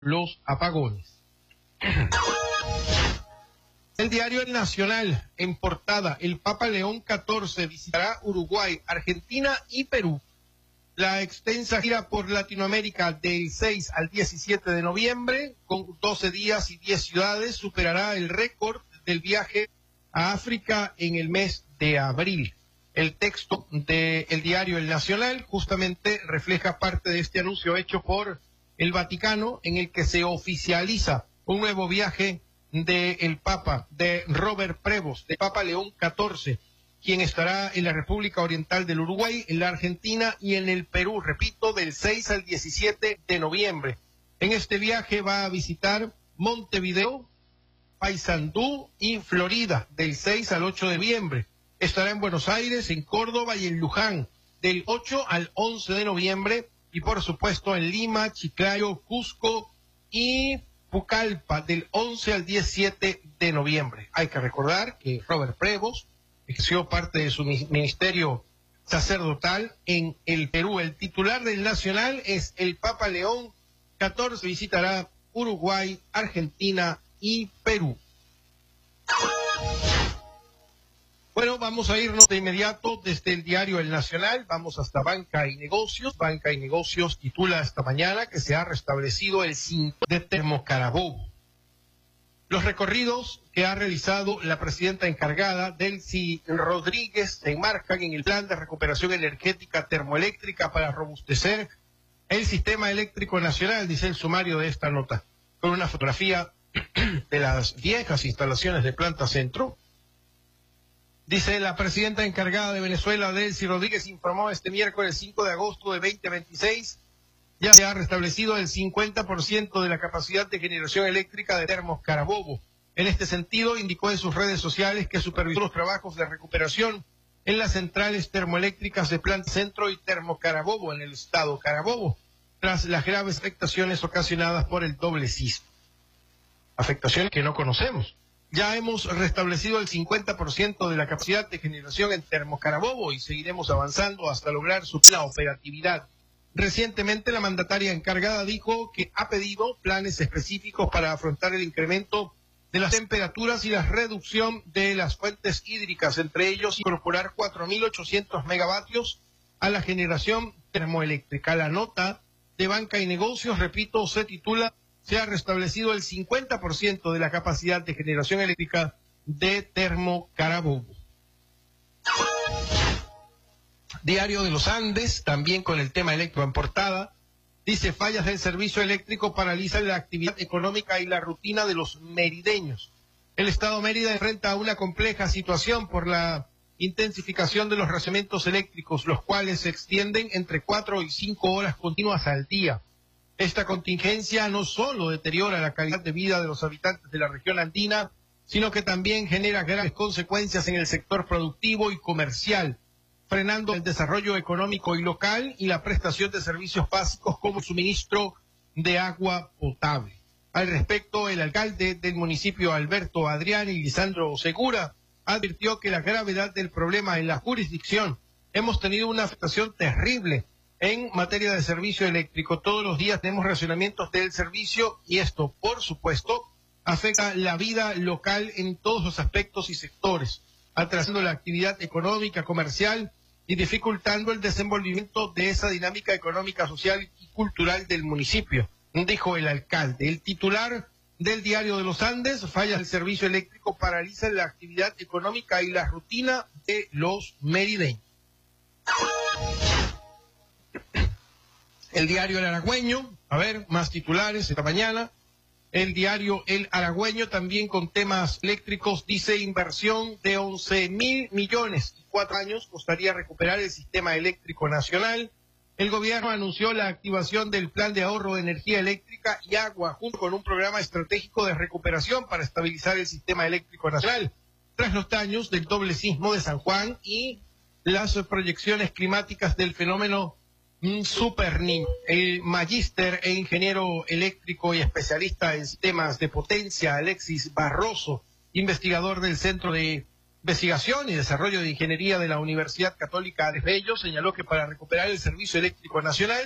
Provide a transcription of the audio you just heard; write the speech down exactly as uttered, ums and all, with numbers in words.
los apagones. El diario El Nacional, en portada, el Papa León catorce visitará Uruguay, Argentina y Perú. La extensa gira por Latinoamérica del seis al diecisiete de noviembre, con doce días y diez ciudades, superará el récord del viaje a África en el mes de abril. El texto del diario El Nacional justamente refleja parte de este anuncio hecho por el Vaticano, en el que se oficializa un nuevo viaje del Papa, de Robert Prevost, de Papa León catorce, quien estará en la República Oriental del Uruguay, en la Argentina y en el Perú, repito, del seis al diecisiete de noviembre. En este viaje va a visitar Montevideo, Paysandú y Florida, del seis al ocho de noviembre. Estará en Buenos Aires, en Córdoba y en Luján, del ocho al once de noviembre, y por supuesto en Lima, Chiclayo, Cusco y Pucallpa, del once al diecisiete de noviembre. Hay que recordar que Robert Prevost ejerció parte de su ministerio sacerdotal en el Perú. El titular del Nacional es el Papa León catorce, visitará Uruguay, Argentina y Perú. Bueno, vamos a irnos de inmediato desde el diario El Nacional, vamos hasta Banca y Negocios. Banca y Negocios titula esta mañana que se ha restablecido el cinturón de Termocarabobo. Los recorridos que ha realizado la presidenta encargada, Delcy Rodríguez, se enmarcan en el plan de recuperación energética termoeléctrica para robustecer el sistema eléctrico nacional, dice el sumario de esta nota, con una fotografía de las viejas instalaciones de Planta Centro. Dice la presidenta encargada de Venezuela, Delcy Rodríguez, informó este miércoles cinco de agosto de veinte veintiséis, ya se ha restablecido el cincuenta por ciento de la capacidad de generación eléctrica de Termocarabobo. En este sentido, indicó en sus redes sociales que supervisó los trabajos de recuperación en las centrales termoeléctricas de Planta Centro y Termocarabobo en el estado Carabobo, tras las graves afectaciones ocasionadas por el doble sismo. Afectaciones que no conocemos. Ya hemos restablecido el cincuenta por ciento de la capacidad de generación en Termocarabobo y seguiremos avanzando hasta lograr su plena operatividad. Recientemente la mandataria encargada dijo que ha pedido planes específicos para afrontar el incremento de las temperaturas y la reducción de las fuentes hídricas, entre ellos incorporar cuatro mil ochocientos megavatios a la generación termoeléctrica. La nota de Banca y Negocios, repito, se titula "Se ha restablecido el cincuenta por ciento de la capacidad de generación eléctrica de Termocarabobo". Diario de los Andes, también con el tema eléctrico en portada, dice: fallas del servicio eléctrico paralizan la actividad económica y la rutina de los merideños. El estado Mérida enfrenta una compleja situación por la intensificación de los racionamientos eléctricos, los cuales se extienden entre cuatro y cinco horas continuas al día. Esta contingencia no solo deteriora la calidad de vida de los habitantes de la región andina, sino que también genera graves consecuencias en el sector productivo y comercial, frenando el desarrollo económico y local y la prestación de servicios básicos como el suministro de agua potable. Al respecto, el alcalde del municipio, Alberto Adrián y Lisandro Segura, advirtió que la gravedad del problema en la jurisdicción, hemos tenido una afectación terrible en materia de servicio eléctrico. Todos los días tenemos racionamientos del servicio y esto, por supuesto, afecta la vida local en todos los aspectos y sectores, atrasando la actividad económica, comercial y dificultando el desenvolvimiento de esa dinámica económica, social y cultural del municipio, dijo el alcalde. El titular del Diario de los Andes: fallas del servicio eléctrico paralizan la actividad económica y la rutina de los merideños. El Diario El Aragüeño, a ver, más titulares esta mañana. El diario El Aragüeño, también con temas eléctricos, dice: inversión de once mil millones y cuatro años costaría recuperar el sistema eléctrico nacional. El gobierno anunció la activación del plan de ahorro de energía eléctrica y agua, junto con un programa estratégico de recuperación para estabilizar el sistema eléctrico nacional, tras los daños del doble sismo de San Juan y las proyecciones climáticas del fenómeno Super Niño. El magíster e ingeniero eléctrico y especialista en sistemas de potencia, Alexis Barroso, investigador del Centro de Investigación y Desarrollo de Ingeniería de la Universidad Católica de Bello, señaló que para recuperar el servicio eléctrico nacional